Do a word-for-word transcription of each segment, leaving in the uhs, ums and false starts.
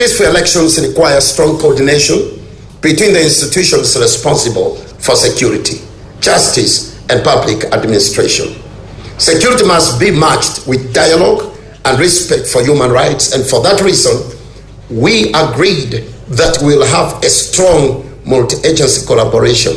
Peaceful elections require strong coordination between the institutions responsible for security, justice, and public administration. Security must be matched with dialogue and respect for human rights, and for that reason, we agreed that we'll have a strong multi-agency collaboration.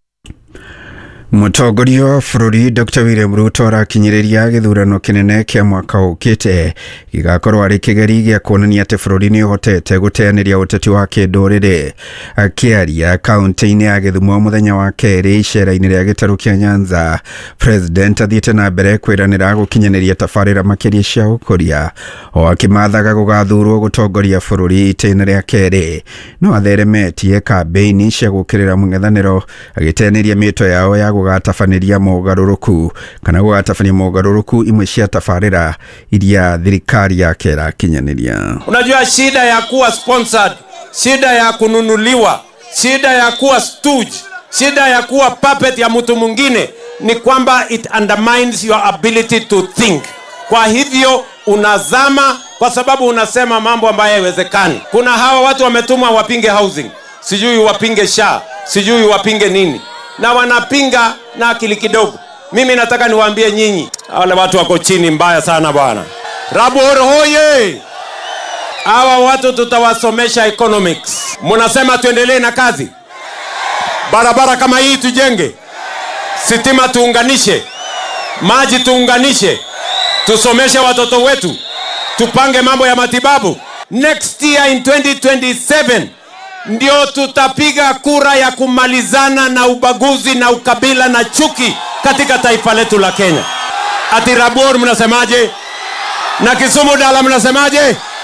Mutongoria wa bũrũri Doctor William Ruto arakinyĩrĩria gĩthurano kĩnene kĩa mwaka ũkĩte gĩgakorwo arĩ kĩgeri gĩa kuonania atĩ bũrũri nĩ ũhotete gũteanĩria ũteti wa kĩndũrĩrĩ. Akĩaria kaunti-inĩ ya Gĩthumo mũthenya wa kerĩ icera-inĩ rĩa gĩtarũ kĩa Nyanza, President athiĩte na mbere kwĩranĩra gũkinyanĩria tabarĩra makĩria cia ũkũria, o akĩmathaga gũgathurwo gũtongoria bũrũri itĩna rĩa kerĩ. No atheremetie kambĩini cia gũkĩrĩra mũng'ethanĩro agĩteanĩria mĩto yao ya gũgatabanĩria mogarũrũku kana gũgatabanĩria mogarũrũku imwe cia tabarĩra iria thirikari yake ĩrakinyanĩria. Unajua shida ya kuwa sponsored, shida ya kununuliwa, shida ya kuwa stooge, shida ya kuwa puppet ya mtu mwingine ni kwamba it undermines your ability to think. Kwa hivyo unazama kwa sababu unasema mambo ambayo haiwezekani. Kuna hawa watu wametumwa wapinge housing, sijui wapinge S H A, sijui wapinge nini, na wanapinga na akili kidogo. Mimi nataka niwaambie nyinyi, wale watu wako chini mbaya sana bwana. Rabor hoye! Hawa watu tutawasomesha economics. Mnasema tuendelee na kazi. Barabara kama hii tujenge. Sitima tuunganishe. Maji tuunganishe. Tusomeshe watoto wetu. Tupange mambo ya matibabu. Next year in twenty twenty-seven ndio tutapiga kura ya kumalizana na ubaguzi na ukabila na chuki katika taifa letu la Kenya. Ati Rabor mnasemaje? Na Kisumu Dala mnasemaje?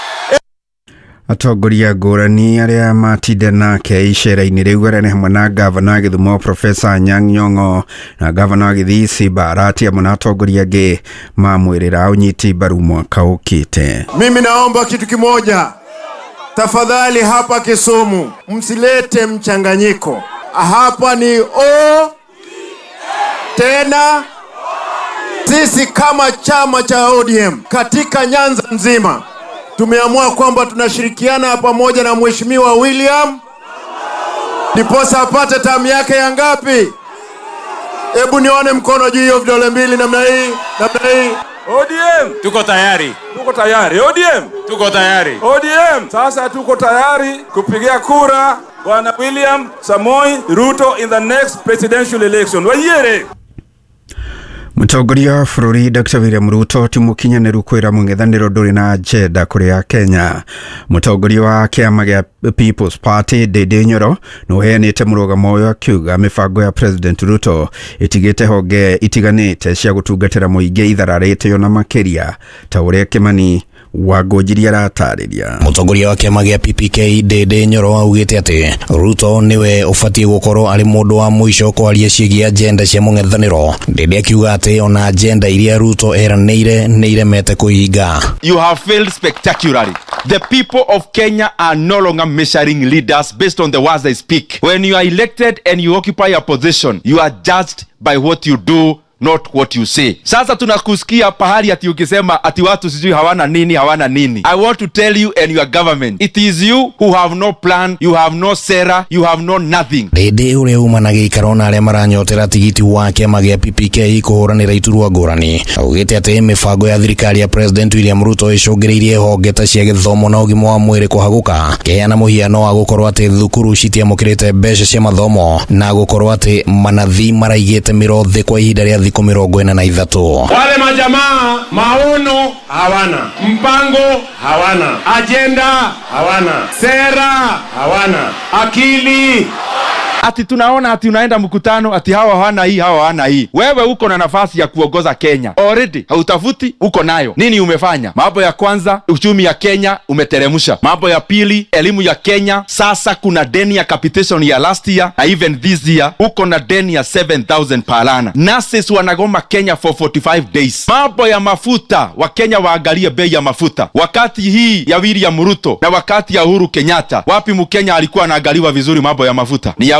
Atongoria ngũrani arĩa matinde nake icera-inĩ rĩu arĩa hamwe na gavana Gĩthumo Professor Anyang' Nyong'o na gavana wa Gĩthii Simba Arati hamwe na atongoria angĩ mamwĩrĩra ũnyiti mbaru mwaka ũkĩte. Mimi naomba kitu kimoja. Tafadhali hapa Kisumu msilete mchanganyiko. Hapa ni O tena sisi kama chama cha O D M katika Nyanza nzima tumeamua kwamba tunashirikiana pamoja na Mheshimiwa William ndiposa apate tamu yake ya ngapi? Hebu nione mkono juu hiyo vidole mbili namna hii, namna hii. O D M tuko tayari. Tuko tayari. O D M tuko tayari. O D M sasa tuko tayari kupigia kura Bwana William Samoei Ruto in the next presidential election. Wayere. Mutongoria wa bũrũri Doctor William Ruto ti mũkinyanĩru kwĩra mũng'ethanĩro ndũrĩ na agenda kũrĩ Kenya. Mutongoria wa kĩama gĩa People's Party Ndindi Nyoro nĩũheanĩte mũrũgamo ũyũ akiuga mĩbango ya President Ruto ĩtigĩte honge itiganĩte cia gũtungatĩra mũingĩ ithararĩte na makĩria ta ũrĩa Kĩmani Wangũnjiri aratarĩria. Mũtongoria wa kĩama gĩa P P K Ndindi Nyoro augĩte atĩ Ruto niwe ũbatiĩ gũkorwo arĩ mũndũ wa mũico kwaria ciĩgiĩ agenda cia mũng'ethanĩro. Ndindi akiuga atĩ ona agenda iria Ruto eranĩire nĩ iremete kũhinga. You have failed spectacularly. The people of Kenya are no longer measuring leaders based on the words they speak. When you are elected and you occupy a position, you are judged by what you do, not what you say. Sasa tunakusikia pahali ati ukisema ati watu sijui hawana nini hawana nini. I want to tell you and your government, it is you who have no plan, you have no sera, you have no nothing. Ndindi ũrĩa uma gĩikaro na arĩa maranyotera tigiti wa kĩama gĩa P P K kũhũranĩra iturwa ngũrani augĩte atĩ mĩbango ya thirikari ya President William Ruto ĩcũngĩrĩirie honge ta cia gĩthomo na ũgima wa mwĩrĩ kũhagũka, kĩheana mũhiano wa gũkorwo atĩ thukuru citiamũkĩrĩte mbeca cia mathomo na gũkorwo atĩ manathi maraigĩte mĩro thĩ kwa ihinda rĩa thikũ mĩrongo ĩna na ithatũ. Wale majamaa maono hawana, mpango hawana, agenda hawana, sera hawana, akili. Ati tunaona ati unaenda mkutano ati hawa hawana hii hawa hawana hii. Wewe uko na nafasi ya kuongoza Kenya already, hautafuti, uko nayo. Nini umefanya? Mambo ya kwanza, uchumi ya Kenya umeteremsha. Mambo ya pili, elimu ya Kenya. Sasa kuna deni ya capitation ya last year na even this year uko na deni ya seven thousand per annum. Nurses wanagoma Kenya for forty-five days. Mambo ya mafuta, wa Kenya waangalie bei ya mafuta. Wakati hii ya William Ruto na wakati ya Uhuru Kenyatta, wapi Mkenya alikuwa anaangaliwa vizuri mambo ya mafuta? Ni ya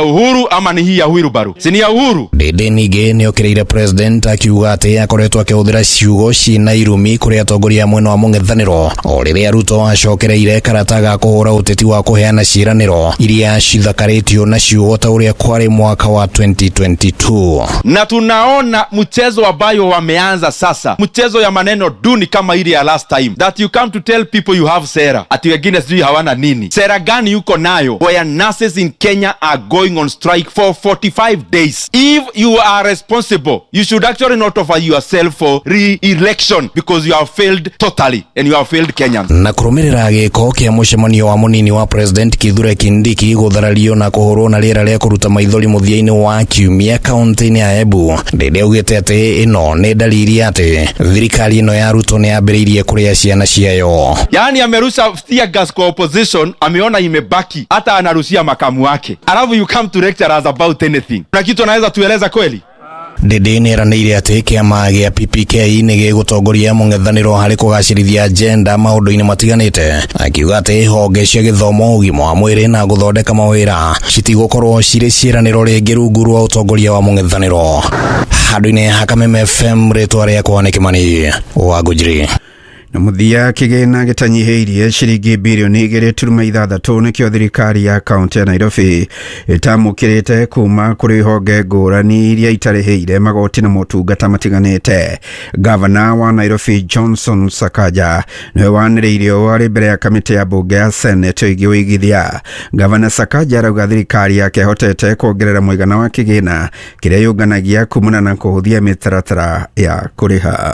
Uhuru ama ni hii ya Wheelbarrow? Si ni ya Uhuru? Ndindi ningi ni okireire president akiuga ati akoretwo akihuthira ciugo cina irumi kuri atongoria mwena wa mung'ethaniro o riria Ruto acokereire karata ga kuhura uteti wa kuheana ciiraniro iria cithakaritio na ciugo ta uria kwari mwaka wa twenty twenty-two. Na tunaona mchezo ambayo wameanza sasa, mchezo ya maneno duni kama ile ya last time, that you come to tell people you have sera ati wengine sijui hawana nini. Sera gani yuko nayo where nurses in Kenya are going on strike for forty-five days? If you are responsible, you should actually not offer yourself for re-election because you have failed totally and you have failed Kenyans. Na kurumirira giko kia mucemanio wa munini wa president Kithure Kindiki gutharario na kuhurwo na riera ria kuruta maithori muthiaini wa kiumia kaunti-ini ya Embu, Ndindi augite ati ino ni dalili ati thirikari ino ya Ruto ni ambiriirie kuria ciana ciayo. Yani amerusha tear gas kwa opposition, ameona imebaki, hata anarushia makamu wake, alafu you come to lecture us about anything. Na kitu anaweza tueleza kweli? Ndindi ni eranĩire ati kiama gia P P K ni gigutongoria mung'ethaniro hari kugacirithia agenda maundu-ini matiganite, akiuga ati honge cia githomo, ugima wa mwiri na guthondeka mawira citigukorwo ciri ciiraniro ringi rungu rwa utongoria wa mung'ethaniro. Handu-ini ha Kameme F M, ritwa riakwa ni Kimani wa Gujiri. Na muthia kigina gitanyihĩirie ciringi bilioni igĩrĩ turuma ithathatũ nĩkĩo thirikari ya kaunti ya Nairobi ĩtamũkĩrĩte kuma kũrĩ honge ngũrani iria itarĩhĩire magoti na motungata matiganĩte. Gavana wa Nairobi Johnson Sakaja nĩwe wanĩrĩire warĩ mbere ya kamĩtĩ ya bunge ya Senate ĩgiĩ ũigithia. Gavana Sakaja arauga thirikari yake hotete kuongerera mũigana wa kĩgĩna kĩrĩa yũnganagia kumana na kũhũthia mĩtaratara ya kũrĩha.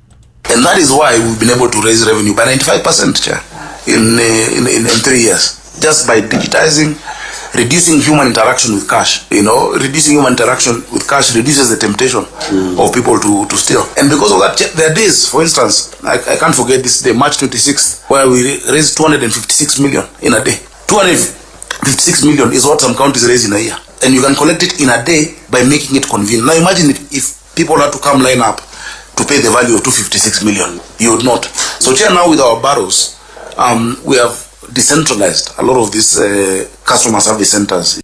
And that is why we've been able to raise revenue by ninety-five percent, Chair, in, uh, in, in, in three years. Just by digitizing, reducing human interaction with cash. You know, reducing human interaction with cash reduces the temptation mm. of people to, to steal. And because of that, there are days, for instance, I, I can't forget this day, March twenty-sixth, where we raised two hundred fifty-six million in a day. two hundred fifty-six million is what some counties raise in a year. And you can collect it in a day by making it convenient. Now imagine if, if people had to come line up to pay the value of two hundred fifty-six million. You would not. So here now with our barrows, um, we have decentralized a lot of these uh, customer service centers.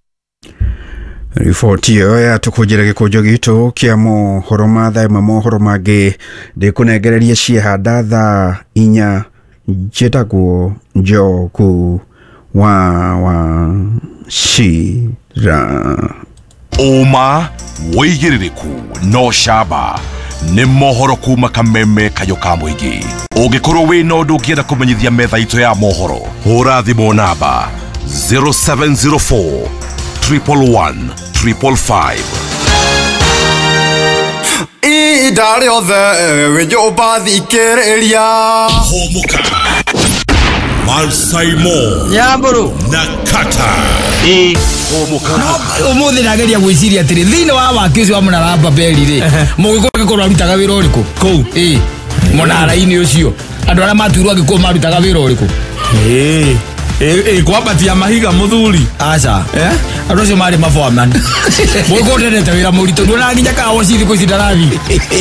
Ripoti yo ya tukujira gikujo gitu kia mohoro matha ĩmwe mohoro mangĩ ndĩkũnengereria ciĩhanda thaa inya njĩtagwo Njogu wa wa Shira. Uma wĩigĩrĩrĩku no shaba nĩ mohoro kuma Kameme kayo ka mũingĩ. Ũngĩkorwo wĩna ũndũ ũngĩenda kũmenyithia metha itũ ya mohoro, hũra thimũ namba zero seven zero four, one one one, five five five. Idare othe wejoba thikĩrĩria Homuka Malsaimo Nyamburu na Kata e Homuka umuthi nageria gwiciria atiri thini wa wakizi wa Munaramba Beri ri mugikora gikora rutaga wira uriku kou eh Munara-ini ucio andu ara maturwa gikuo marutaga wira uriku eh eh kwabatia mahiga muthuri aca eh andu acio mari maforeman mugikondete wira murito ndona nginya kawo cithi kucidarathi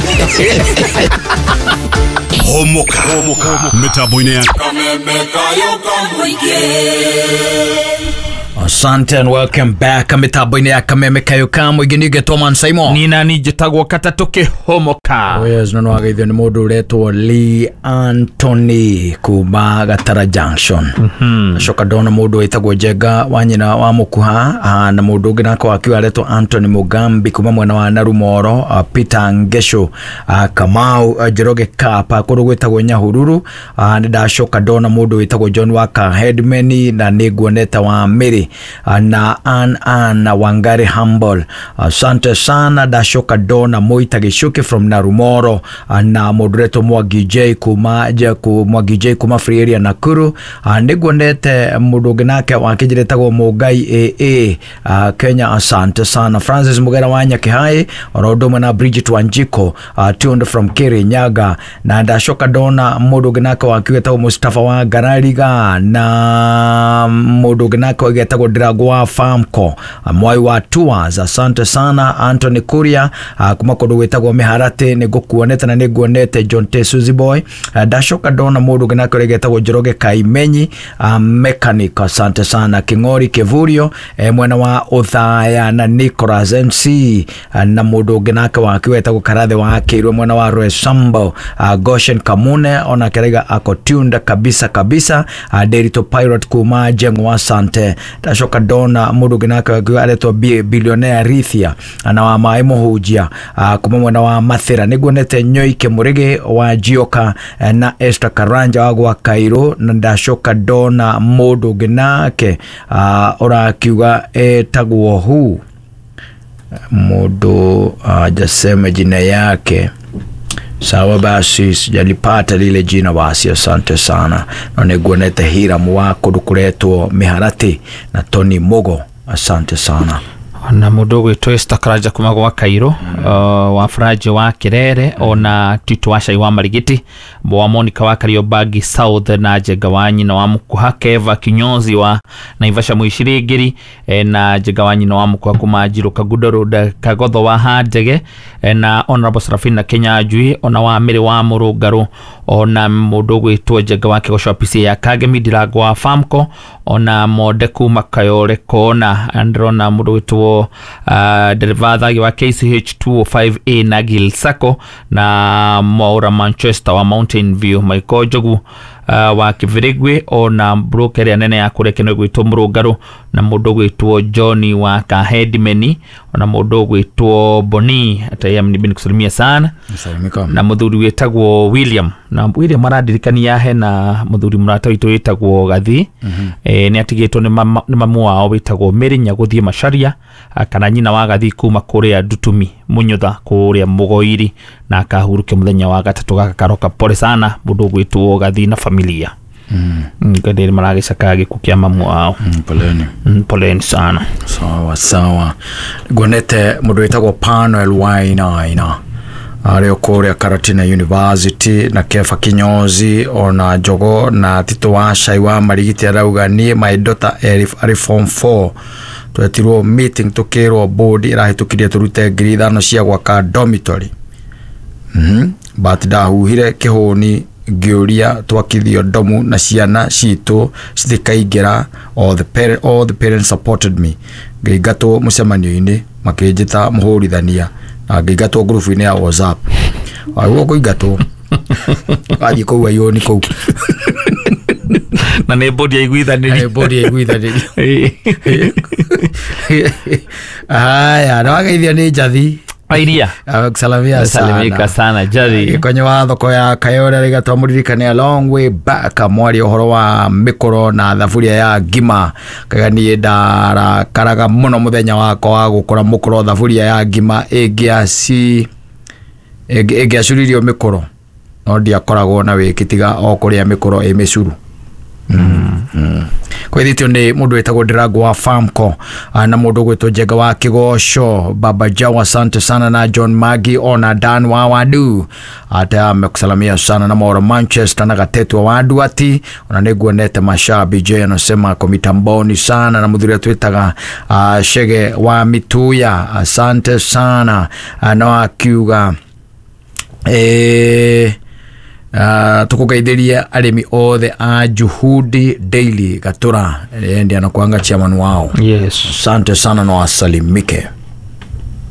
Homuka mitambo-ini ya Kameme kayo ka mũingĩ. Asante and welcome back. Mitambo-ini ya Kameme kayo ka mũingĩ nĩgetwo Man Simon. Nina ni njĩtagwo Kata tũkĩhomoka. Oh yes, no no ageithio nĩ mũndũ ũretwo Lee Anthony kuma Gatara Junction. Mhm. Acoka ndona mũndũ wĩtagwo Njenga wa nyina wa mũkuha na mũndũ ũngĩ nake wakiwa aretwo Anthony Mugambi kuma mwena wa Narumoro, Peter Ngesho, Kamau Njoroge Kapa kũrũ gwĩtagwo Nyahururu. Nĩ ndacoka ndona mũndũ wĩtagwo John Waka Headman na nĩnguoneta wa Mary na Ann Ann Wangari Humble. Asante sana. Ndacoka ndona Moita Gicuki from Narumoro na Modreto Mwangi J kuma Jaku Mwangi J kuma Free Area Nakuru. Nĩnguonete mũndũ ũngĩ nake wakĩnjiretagwo Mũngai A A Kenya. Asante sana. Francis Mugera wa Nyakihai ona ũndũ ũmwe na Bridget Wanjiko tuned from Kirinyaga. Na ndacoka ndona mũndũ ũngĩ nake wakiwetagwo Mustafa wa Garariga na mũndũ ũngĩ nake wagĩtagwo gwetagwo Ndirangwa Farmco Mwai wa Tours asante sana Anthony Kuria kuma kundu gwetagwo Miharati ni gukuonete na ni guonete John T Suzy Boy ndacoka ndona mundu ginako getagwo Njoroge Kaimenyi mechanic asante sana Kingori Kivurio mwena wa Uthaya na Nicholas M C na mundu ginako wakiwetagwo Karathe wa Kirwe mwena wa Roysambu Goshen Kamune ona kerega ako tuned kabisa kabisa Derito Pirate kuma Jengwa asante ndacoka ndona mundu ginako aletwa billionaire Rithia na wa Maimo Hujia kuma mwena wa Mathira niguonete Nyoike Murege wa Jioka na Esther Karanja wa gwa Kairo na ndacoka ndona mundu ginake ora kiuga etagwo hu mundu ajasema jina yake sawa basi sijalipata lile jina basi asante sana na niguonete Hiramu wa kudukuretwo Miharati na Tony Mogo asante sana na mudogo ito Esther kuma gwa Kairo mm. uh, wa Fraje wa Kirere mm. ona Tito wa Shai wa Marigiti wa Monica wa Kariobagi South na Jegawanyi na wa Mukuha Keva Kinyozi wa Naivasha Muishirigiri e, na Jegawanyi na wa Mukuha Kumajiro Kagudoro da Kagodho wa Hadege e, na Honorable Serafina Kenya Ajui ona wa Miri wa Murugaro ona mudogo ito Jegawa Kigosho Pisi ya Kagemi Ndirangwa Farmco ona Modeku Makayore Kona androna mudogo ito Uh, derivada wa K C H two oh five A na Gilsako na Maura Manchester wa Mountain View Maiko Jogu uh, wa Kivirigwe ona broker ya nene ya kurekeno gwitwo Murugaro na mudogo gwitwo Johnny wa Kahedimeni ona mudogo gwitwo Boni atayam ni bin kusalimia sana Salimika. na muthuri wetagwo William na William aradirikania he na muthuri murata witwo wetagwo Gathi mm -hmm. e, ni atigitwo ni mama, ni mamu wao wetagwo Merinya guthie Macharia kana nyina wa Gathi kuma kuria Dutumi Munyutha kuria Mugoiri na akahuruke muthenya wa gatatu gaka karoka pole sana mudogo gwitwo Gathi na familia mm ngade maragicaka gikukia mamu wao mm, poleni mm, poleni sana sawa sawa gonete mundu wetagwo Panel Waina ina ari okuria Karatina University na Kefa Kinyozi ona Jogo na Tito wa Shai wa Marigiti arauga ni my daughter Elif ari form four twetirwo meeting tukirwo board irahitukirie turute ngiri ithano cia gwaka dormitory mhm but ndahuhire kihuni ngiuria twakithio domu na ciana citu cithikaingera all the parent all the parents supported me ngeigatwo mucemanio-ini makinjita muhurithania na ngeigatwo group-ini ya WhatsApp aguo kuingatwo aji kou ayo ni kou na ne body ya igwithaniri ne body ya igwithaniri aya na wageithio ni Jathi Airia salamia sana salimika sana Jathi kwenye wa thoko ya Kayore rigatwa muririkane a long way back amwari uhoro wa mikoro na thaburia ya ngima kagani ndara karaga muno muthenya wako wa gukora mukoro thaburia ya ngima ingiaci ingiacuririo mikoro no ndia koragwo na wikitiga o kuria mikoro e micuru mm mm kwithitio ni mundu wetagwo Ndirangwa Farmco na mundu gwetwo Njega wa Kigosho Baba Jawa asante sana na John Magi ona Dan wa Wadu ata amekusalamia sana na Maura Manchester na Gatetu wa Wadu ati ona niguonete Mashabi J anasema komitamboni sana na mudhuri twitaga uh, Shege wa Mituya asante sana uh, na akiuga eh Uh, tukugeithiria arimi othe a Juhudi Daily Gatura endi anakuanga chairman wao yes asante sana na wasalimike.